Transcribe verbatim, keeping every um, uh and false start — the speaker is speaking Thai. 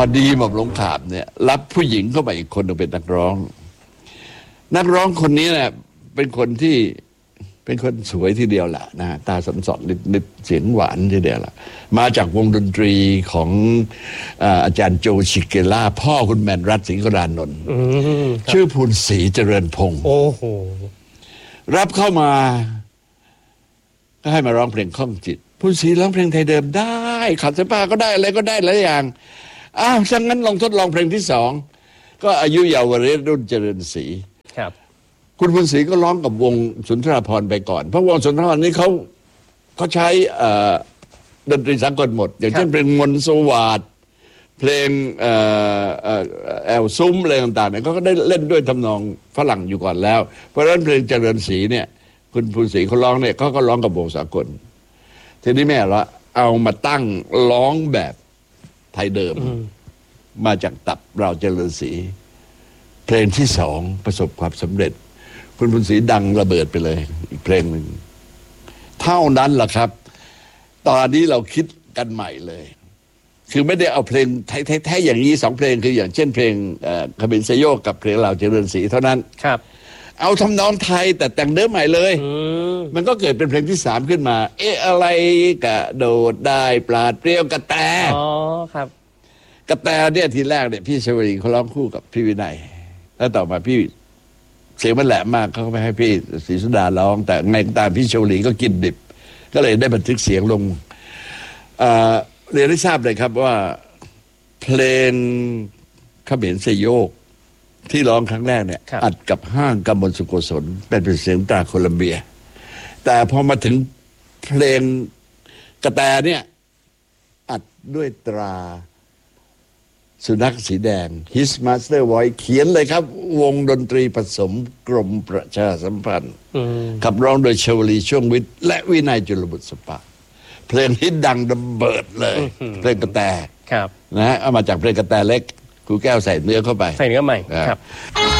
ดีหม่อมหลวงขาบเนี่ยรับผู้หญิงเข้ามาอีกคนหนึ่งเป็นนักร้องนักร้องคนนี้เนี่ยเป็นคนที่เป็นคนสวยทีเดียวแหละนะตาสนสดนิดๆเสียงหวานทีเดียวแหละมาจากวงดนตรีของอาจารย์โจชิเกล่าพ่อคุณแมนรัตน์ศรีกรานนท์ชื่อภูลศรีเจริญพงศ์โอ้โหรับเข้ามาก็ให้มาร้องเพลงข้องจิตภูลศรีร้องเพลงไทยเดิมได้ขัดเสื้อผ้าก็ได้อะไรก็ได้หลายอย่างอ้าวฉะนั้นลองทดลองเพลงที่สองก็อายุเยาว์วัยรุ่นเจริญศรีครับคุณภูลศรีก็ร้องกับวงสุนทรภรณ์ไปก่อนเพราะวงสุนทรภรณ์นี้เขาเขาใช้ดนตรีสากลหมดอย่างเช่นเพลงมนต์สวัสดิ์เพลงแอลซุ้มอะไรต่างๆเนี่ยเขาก็ได้เล่นด้วยทำนองฝรั่งอยู่ก่อนแล้วเพราะฉะนั้นเพลงเจริญศรีเนี่ยคุณภูลศรีเขาร้องเนี่ยเขาก็ร้องกับวงสากลทีนี้แม่ละเอามาตั้งร้องแบบไทยเดิมมาจากตับเราเจริญศรีเพลงที่สองประสบความสำเร็จคุณภูลศรีดังระเบิดไปเลยอีกเพลงหนึ่งเท่านั้นแหละครับตอนนี้เราคิดกันใหม่เลยคือไม่ได้เอาเพลงแท้ๆอย่างนี้สองเพลงคืออย่างเช่นเพลงขบินสยโยกกับเพลงเราเจริญศรีเท่านั้นครับเอาทำนองไทยแต่แต่งเนื้อใหม่เลยมันก็เกิดเป็นเพลงที่สามขึ้นมาเอ๊ะอะไรกระโดดได้ปราดเปรี้ยวกระแตอ๋อครับกระแตเนี่ยทีแรกเนี่ยพี่ชวลีเขาร้องคู่กับพี่วินัยแล้วต่อมาพี่เสียงมันแหลมมากเขาก็ไม่ให้พี่ศรีสุดาร้องแต่ไงตามพี่ชวลีก็กินดิบก็เลยได้บันทึกเสียงลงเรียนให้ทราบเลยครับว่าเพลงเขมรสยโยกที่ร้องครั้งแรกเนี่ยอัดกับห้างกำมลสุโกศลเป็นเสียงตราโคลัมเบียแต่พอมาถึงเพลงกระแตเนี่ยอัดด้วยตราสุนัขสีแดง His Master Voice เขียนเลยครับวงดนตรีผสมกรมประชาสัมพันธ์ขับร้องโดยชวลีช่วงวิทย์และวินัยจุลบุตรสปะเพลงที่ดังระเบิดเลยเพลงกระแตนะฮะเอามาจากเพลงกระแตเล็กครูแก้วใส่เนื้อเข้าไปใส่เนื้อใหม่ครับ